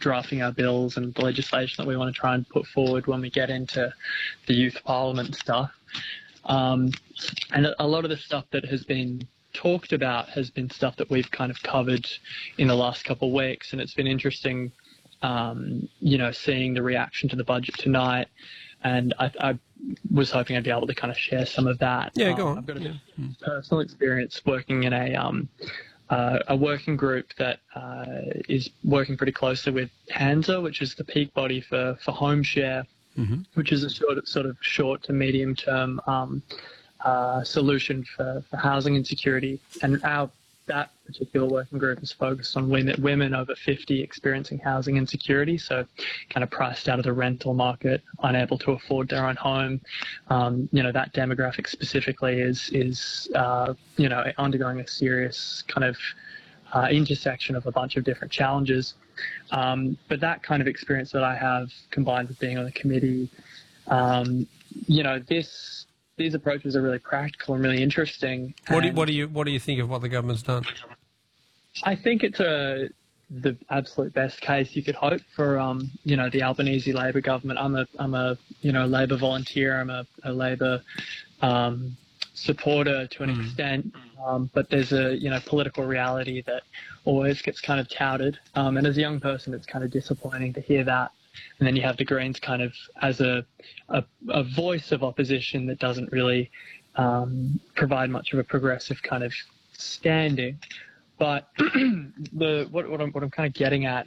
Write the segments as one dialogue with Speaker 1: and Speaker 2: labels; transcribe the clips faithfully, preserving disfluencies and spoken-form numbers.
Speaker 1: drafting our bills and the legislation that we want to try and put forward when we get into the youth parliament stuff. Um, and a lot of the stuff that has been talked about has been stuff that we've kind of covered in the last couple of weeks, and it's been interesting, um, you know, seeing the reaction to the budget tonight. And I, I was hoping I'd be able to kind of share some of that.
Speaker 2: Yeah,
Speaker 1: um,
Speaker 2: go on.
Speaker 1: I've got a
Speaker 2: yeah.
Speaker 1: personal experience working in a um, uh, a working group that uh, is working pretty closely with HANZA, which is the peak body for, for home share, mm-hmm. which is a sort of, sort of short to medium term um, uh, solution for, for housing insecurity. And our that particular working group is focused on women, women over fifty experiencing housing insecurity, so kind of priced out of the rental market, unable to afford their own home. Um, you know, that demographic specifically is, is uh, you know, undergoing a serious kind of uh, intersection of a bunch of different challenges. Um, but that kind of experience that I have, combined with being on the committee, um, you know, this... these approaches are really practical and really interesting.
Speaker 2: What do you, what do you what do you think of what the government's done?
Speaker 1: I think it's a the absolute best case you could hope for. Um, you know, the Albanese Labor government. I'm a I'm a you know Labor volunteer. I'm a, a Labor um, supporter to an mm. extent. Um, but there's a you know political reality that always gets kind of touted. Um, and as a young person, it's kind of disappointing to hear that. And then you have the Greens kind of as a a, a voice of opposition that doesn't really um, provide much of a progressive kind of standing. But the what, what I'm what I'm kind of getting at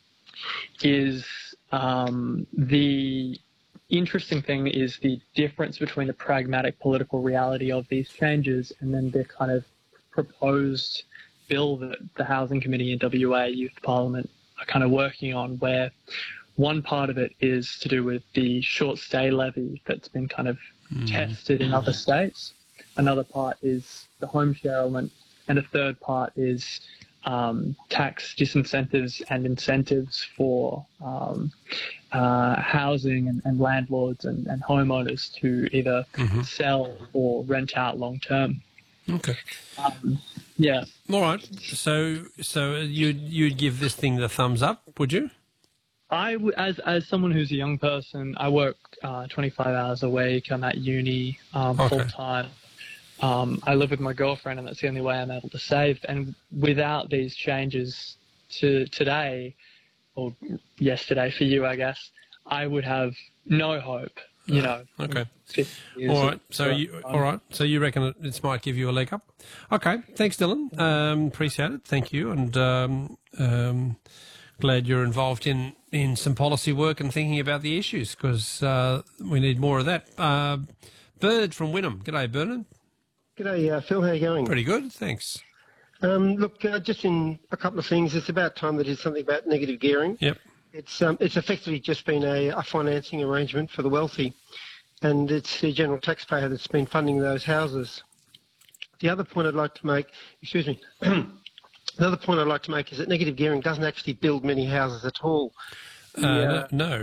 Speaker 1: is um, the interesting thing is the difference between the pragmatic political reality of these changes and then the kind of proposed bill that the Housing Committee in W A Youth Parliament are kind of working on, where one part of it is to do with the short stay levy that's been kind of mm. tested in other states. Another part is the home share element. And a third part is um, tax disincentives and incentives for um, uh, housing and, and landlords and, and homeowners to either mm-hmm. sell or rent out long term.
Speaker 2: Okay.
Speaker 1: Um, yeah.
Speaker 2: All right. So, so you'd you'd give this thing the thumbs up, would you?
Speaker 1: I, as as someone who's a young person, I work uh, twenty-five hours a week. I'm at uni um,
Speaker 2: okay.
Speaker 1: full time. Um, I live with my girlfriend, and that's the only way I'm able to save. And without these changes to today, or yesterday for you, I guess, I would have no hope. You know.
Speaker 2: Okay. All right. So you all right. So you reckon this might give you a leg up? Okay. Thanks, Dylan. Um, appreciate it. Thank you, and um, um, glad you're involved in. in some policy work and thinking about the issues, because uh, we need more of that. Uh, Bird from Wynnum. G'day, Bernard.
Speaker 3: G'day, uh, Phil. How are you going?
Speaker 2: Pretty good, thanks.
Speaker 3: Um, look, uh, just in a couple of things, it's about time that did something about negative gearing.
Speaker 2: Yep.
Speaker 3: It's um, it's effectively just been a, a financing arrangement for the wealthy, and it's the general taxpayer that's been funding those houses. The other point I'd like to make, excuse me, the other point I'd like to make is that negative gearing doesn't actually build many houses at all.
Speaker 2: Uh, yeah. No,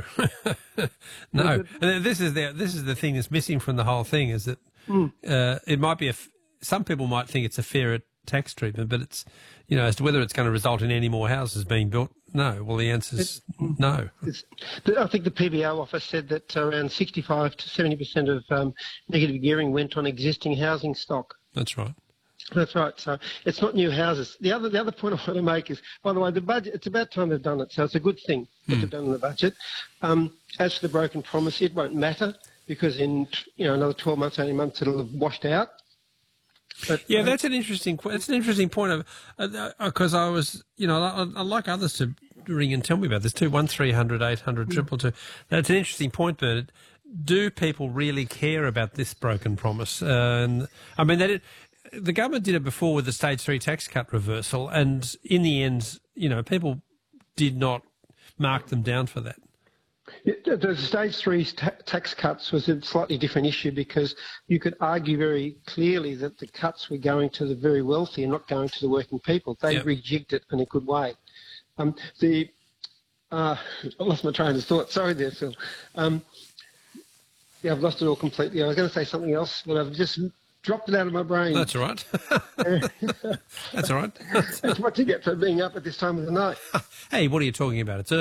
Speaker 2: no. no. This is the this is the thing that's missing from the whole thing, is that mm. uh, it might be a. Some people might think it's a fairer tax treatment, but it's, you know, as to whether it's going to result in any more houses being built. No. Well, the answer is no.
Speaker 3: It's, I think the P B O office said that around sixty-five to seventy percent of um, negative gearing went on existing housing stock.
Speaker 2: That's right.
Speaker 3: That's right. So it's not new houses. The other the other point I want to make is, by the way, the budget, it's about time they've done it. So it's a good thing that mm. they've done the budget. Um, as for the broken promise, it won't matter, because in, you know, another twelve months, eighteen months, it'll have washed out. But,
Speaker 2: yeah,
Speaker 3: uh,
Speaker 2: that's an interesting. That's an interesting point of because uh, I was, you know, I, I'd like others to ring and tell me about this too. One three hundred eight hundred triple two. That's an interesting point, Bernard. Do people really care about this broken promise? Uh, and I mean, that it, the government did it before with the stage three tax cut reversal, and in the end, you know, people did not mark them down for that.
Speaker 3: The stage three ta tax cuts was a slightly different issue, because you could argue very clearly that the cuts were going to the very wealthy and not going to the working people. They yep. rejigged it in a good way. Um, the uh, I lost my train of thought. Sorry there, Phil. Um, yeah, I've lost it all completely. I was going to say something else, but I've just dropped it out of my brain.
Speaker 2: That's all right. That's all right.
Speaker 3: That's what you get for being up at this time of the night.
Speaker 2: Hey, what are you talking about? It's